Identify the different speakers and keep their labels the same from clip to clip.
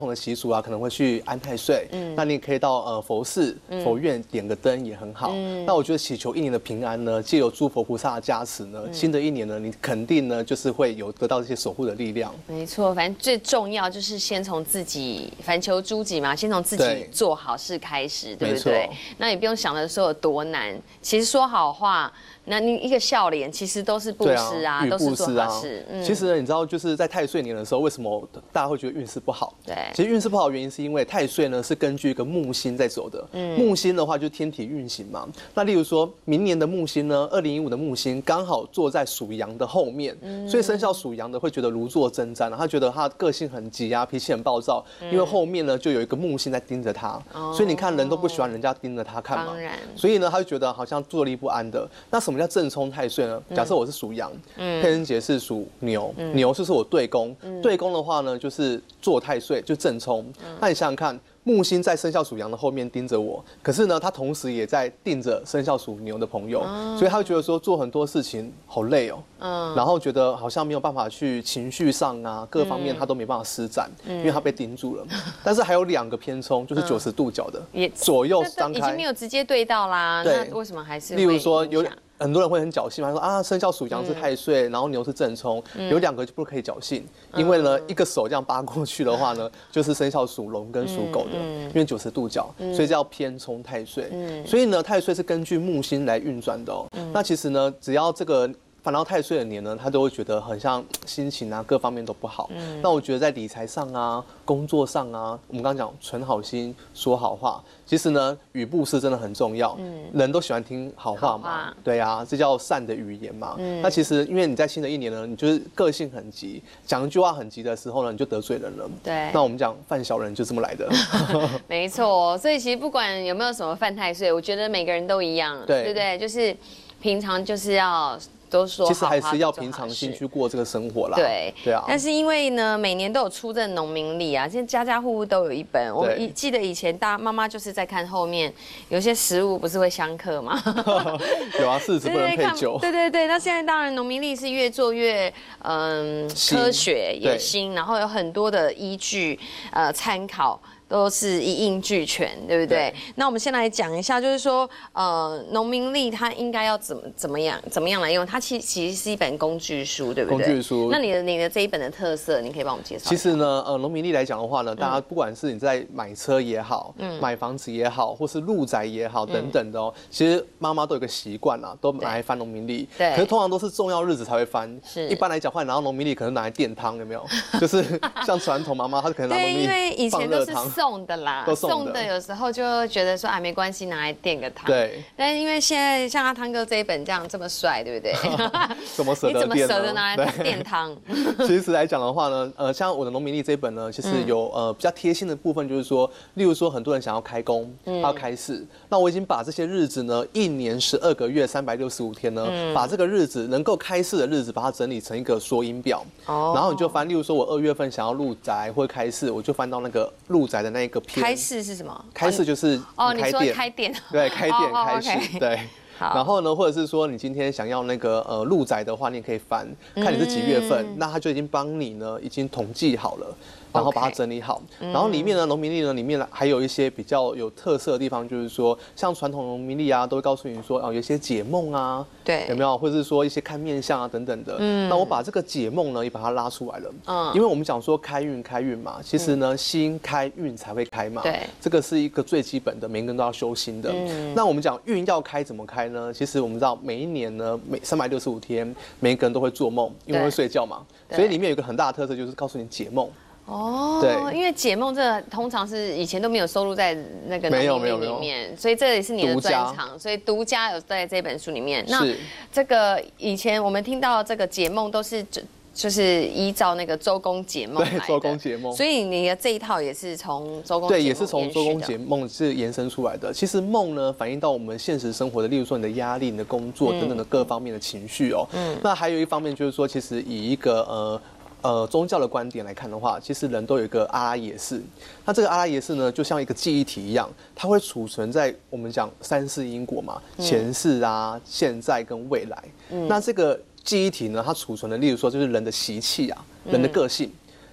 Speaker 1: 同的习俗啊，可能会去安太岁，那你也可以到佛寺、佛院点个灯也很好。那我觉得祈求一年的平安呢，借由诸佛菩萨的加持呢，新的一年呢，你肯定呢就是会有得到这些守护的力量。
Speaker 2: 没错，反正最重要就是先从自己凡求诸己嘛，先从自己做好事开始，对不对？那你不用想的说有多难，其实说好话。那你一个笑脸，其实都是布施啊，都是做好事。
Speaker 1: 其实呢，你知道，就是在太岁年的时候，为什么大家会觉得运势不好？
Speaker 2: 对，
Speaker 1: 其实运势不好的原因是因为太岁呢是根据一个木星在走的。木星的话就是天体运行嘛。那例如说明年的木星呢，2015的木星刚好坐在属羊的后面，所以生肖属羊的会觉得如坐针毡，他觉得他个性很急啊，脾气很暴躁，因为后面呢就有一个木星在盯着他，所以你看人都不喜欢人家盯着他看嘛。所以呢，他就觉得好像坐立不安的。那什么叫正冲太岁呢？假设我是属羊，佩恩姐是属牛，牛就是我对宫，对宫的话呢就是坐太岁，就正冲。那你想想看，木星在生肖属羊的后面盯着我，可是呢，他同时也在盯着生肖属牛的朋友，所以他会觉得说做很多事情好累哦，然后觉得好像没有办法去情绪上啊各方面他都没办法施展，因为他被盯住了。但是还有2个偏冲，就是90度角的，左右张开，
Speaker 2: 已经没有直接对到啦。那为什么还是？
Speaker 1: 例如说有。很多人会很侥幸嘛，说啊，生肖属羊是太岁，然后牛是正冲，有2个就不可以侥幸，因为呢，一个手这样扒过去的话呢，就是生肖属龙跟属狗的，因为90度角，所以叫偏冲太岁。所以呢，太岁是根据木星来运转的哦。那其实呢，只要这个反到太岁的年呢，他都会觉得很像心情啊，各方面都不好。那我觉得在理财上啊、工作上啊，我们刚刚讲存好心、说好话，其实呢，语布施真的很重要。人都喜欢听好话嘛，对啊，这叫善的语言嘛。那其实因为你在新的一年呢，你就是个性很急，讲一句话很急的时候呢，你就得罪人了。
Speaker 2: 对，
Speaker 1: 那我们讲犯小人就这么来的。
Speaker 2: 没错，所以其实不管有没有什么犯太岁，我觉得每个人都一样，对不对？就是平常就是要。都说
Speaker 1: 其实还是要平常心去过这个生活啦。
Speaker 2: 对啊。但是因为呢，每年都有出这农民历啊，现在家家户户都有一本。我记得以前妈妈就是在看后面，有些食物不是会相克吗？
Speaker 1: 有啊，柿子不能配酒。
Speaker 2: 对。那现在当然农民历是越做越科学也新，然后有很多的依据参考。都是一应俱全，对不对？那我们先来讲一下，就是说，农民历它应该要怎么样来用？它其实是一本工具书，对不对？
Speaker 1: 工具书。
Speaker 2: 那你的这一本的特色，你可以帮我们介绍。
Speaker 1: 其实呢，农民历来讲的话呢，大家不管是你在买车也好，买房子也好，或是入宅也好等等的哦，其实妈妈都有个习惯啊，都拿来翻农民历。对。可是通常都是重要日子才会翻。是。一般来讲，会拿到农民历，可能拿来垫汤，有没有？就是像传统妈妈，她可能拿农民历放热汤。对，因为以前都是
Speaker 2: 送的啦，送的有时候就会觉得说没关系，拿来垫个汤。
Speaker 1: 对。
Speaker 2: 但因为现在像阿汤哥这一本这么帅，对不对？
Speaker 1: 怎么舍得垫呢？
Speaker 2: 你怎么舍得拿来垫汤？
Speaker 1: 其实来讲的话呢，像我的农民历这一本呢，其实有比较贴心的部分，就是说，例如说很多人想要开工，要开市，那我已经把这些日子呢，1年12个月365天呢，把这个日子能够开市的日子，把它整理成一个索引表。然后你就翻，例如说我2月份想要入宅或开市，我就翻到那个入宅的那一个。
Speaker 2: 开市是什么？
Speaker 1: 开市就是
Speaker 2: 你说开店，
Speaker 1: 对，开店开市，对。然后呢，或者是说你今天想要那个入宅的话，你也可以翻，看你是几月份，那他就已经帮你呢已经统计好了。然后把它整理好，然后里面呢，农民历呢里面还有一些比较有特色的地方，就是说像传统农民历啊，都会告诉你说有一些解梦啊，对，有没有，或者是说一些看面相啊等等的。那我把这个解梦呢也把它拉出来了，因为我们讲说开运嘛，其实呢心开运才会开嘛，对，这个是一个最基本的，每个人都要修心的。那我们讲运要开怎么开呢？其实我们知道每一年呢，每365天，每一个人都会做梦，因为会睡觉嘛，所以里面有一个很大的特色就是告诉你解梦。
Speaker 2: 对，因为解梦这通常是以前都没有收录在那个农民历里面，所以这也是你的专长，所以独家有在这本书里面。那这个以前我们听到这个解梦都是就是依照那个周公解梦来的，
Speaker 1: 对，周公解梦。
Speaker 2: 所以你的这一套也是从周公解梦，
Speaker 1: 对，也是从周公解梦是延伸出来的。其实梦呢，反映到我们现实生活的，例如说你的压力、你的工作等等的各方面的情绪哦。那还有一方面就是说，其实以一个宗教的观点来看的话，其实人都有一个阿拉耶识。那这个阿拉耶识呢，就像一个记忆体一样，它会储存在我们讲3世因果嘛，前世啊、现在跟未来。那这个记忆体呢，它储存的，例如说就是人的习气啊，人的个性。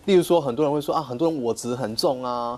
Speaker 1: 例如说很多人会说啊，很多人我执很重啊，